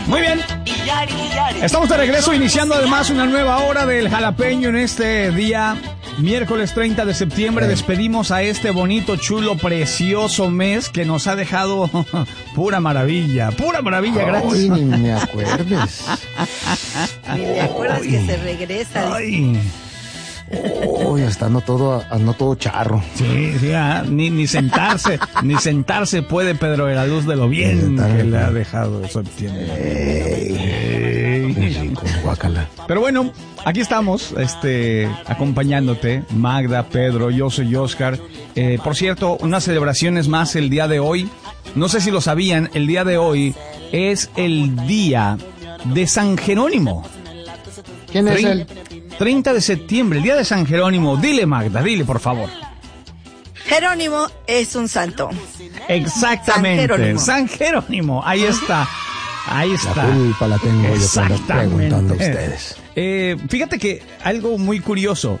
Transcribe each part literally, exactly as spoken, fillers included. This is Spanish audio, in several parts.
Muy bien. Estamos de regreso, iniciando además una nueva hora del Jalapeño en este día, miércoles treinta de septiembre. Despedimos a este bonito, chulo, precioso mes que nos ha dejado pura maravilla, pura maravilla, gracias. Ay, ni me acuerdes. Ni me acuerdas que se regresa. Ay. Uy, hasta ando todo, ando todo charro. Sí, sí, ah, ni, ni sentarse, ni sentarse puede Pedro de la Luz de lo bien que le ha dejado septiembre. Ey, qué rico, guácala. Pero bueno, aquí estamos, este, acompañándote, Magda, Pedro, yo soy Oscar. Eh, por cierto, unas celebraciones más el día de hoy. No sé si lo sabían, el día de hoy es el día de San Jerónimo. ¿Quién es él? treinta de septiembre, el día de San Jerónimo. Dile, Magda, dile, por favor. Jerónimo es un santo. Exactamente. San Jerónimo. San Jerónimo. Ahí está. Ahí está. La culpa la tengo yo por andar preguntando a Exactamente. ustedes. Eh, fíjate que algo muy curioso.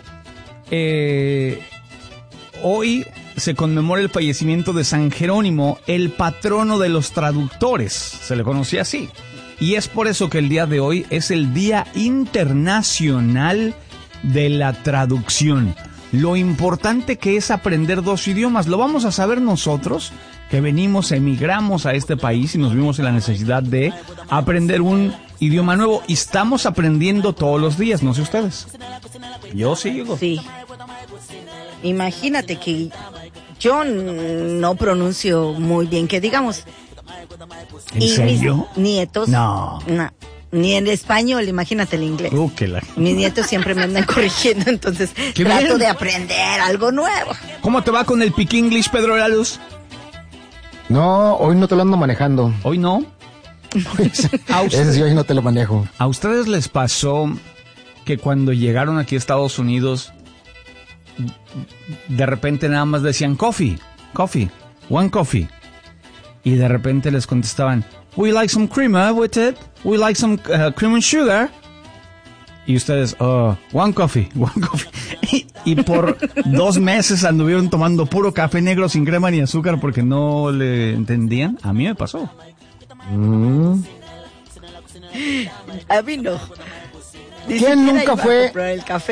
Eh, hoy se conmemora el fallecimiento de San Jerónimo, el patrono de los traductores. Se le conocía así. Y es por eso que el día de hoy es el Día Internacional de la Traducción. Lo importante que es aprender dos idiomas. Lo vamos a saber nosotros, que venimos, emigramos a este país y nos vimos en la necesidad de aprender un idioma nuevo. Y estamos aprendiendo todos los días, no sé ustedes. Yo sigo. Sí. Imagínate que yo no pronuncio muy bien, que digamos. ¿En y serio? mis nietos, No. no, ni en español, imagínate el inglés. Uh, que la... Mis nietos siempre me andan corrigiendo, entonces Qué trato bien. de aprender algo nuevo. ¿Cómo te va con el Pick English, Pedro de la Luz? No, hoy no te lo ando manejando. Hoy no. ¿A, usted- Ese sí, hoy no te lo manejo. ¿A ustedes les pasó que cuando llegaron aquí a Estados Unidos, de repente nada más decían coffee, coffee, one coffee? Y de repente les contestaban, we like some creamer with it, we like some uh, cream and sugar. Y ustedes, oh, one coffee, one coffee. Y, y por dos meses anduvieron tomando puro café negro sin crema ni azúcar porque no le entendían. A mí me pasó. Mm. A mí no. Ni ¿Quién siquiera nunca iba a fue? comprar el café.